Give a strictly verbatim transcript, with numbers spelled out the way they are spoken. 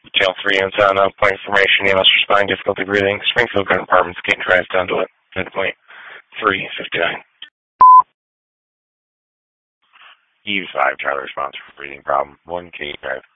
Detail three ends on uh, point information. E M S responding, difficulty breathing. Springfield Garden Apartments, Gate Drive, down to it. Midpoint three fifty-nine. Eve five, Charlie response for breathing problem. one Gate Drive.